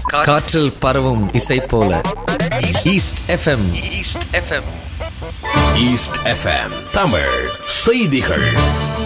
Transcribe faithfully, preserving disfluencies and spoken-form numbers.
காற்றில் பரவும் இசை போல east FM. East FM Tamil செய்திகள்.